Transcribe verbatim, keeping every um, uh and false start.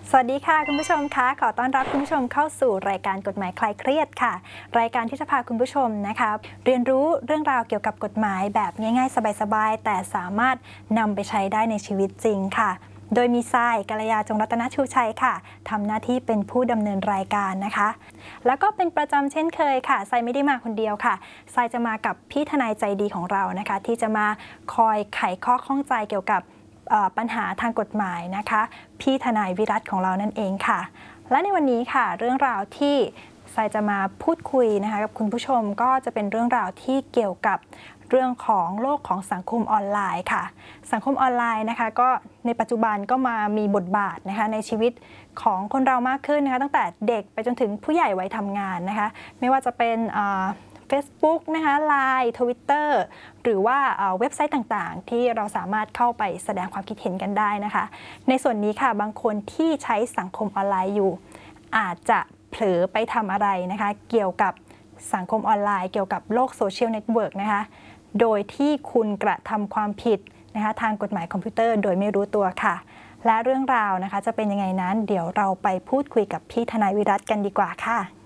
สวัสดีค่ะคุณผู้ชมคะขอต้อนรับคุณผู้ชมเข้าสู่รายการกฎหมายคลายเครียดค่ะรายการที่จะพาคุณผู้ชมนะคะเรียนรู้เรื่องราวเกี่ยวกับกฎหมายแบบง่ายๆสบายๆแต่สามารถนำไปใช้ได้ในชีวิตจริงค่ะโดยมีทรายกัลยาจงรัตนชูชัยค่ะทำหน้าที่เป็นผู้ดำเนินรายการนะคะแล้วก็เป็นประจำเช่นเคยค่ะทรายไม่ได้มาคนเดียวค่ะทรายจะมากับพี่ทนายใจดีของเรานะคะที่จะมาคอยไขข้อข้องใจเกี่ยวกับปัญหาทางกฎหมายนะคะพี่ทนายวิรัตของเรานั่นเองค่ะและในวันนี้ค่ะเรื่องราวที่ทรายจะมาพูดคุยนะคะกับคุณผู้ชมก็จะเป็นเรื่องราวที่เกี่ยวกับเรื่องของโลกของสังคมออนไลน์ค่ะสังคมออนไลน์นะคะก็ในปัจจุบันก็มามีบทบาทนะคะในชีวิตของคนเรามากขึ้นนะคะตั้งแต่เด็กไปจนถึงผู้ใหญ่วัยทำงานนะคะไม่ว่าจะเป็นFacebook นะคะ ไลน์ ทวิตเตอร์ หรือว่าเว็บไซต์ต่างๆที่เราสามารถเข้าไปแสดงความคิดเห็นกันได้นะคะในส่วนนี้ค่ะบางคนที่ใช้สังคมออนไลน์อยู่อาจจะเผลอไปทำอะไรนะคะเกี่ยวกับสังคมออนไลน์เกี่ยวกับโลกโซเชียลเน็ตเวิร์กนะคะโดยที่คุณกระทำความผิดนะคะทางกฎหมายคอมพิวเตอร์โดยไม่รู้ตัวค่ะและเรื่องราวนะคะจะเป็นยังไงนั้นเดี๋ยวเราไปพูดคุยกับพี่ทนายวิรัตกันดีกว่าค่ะ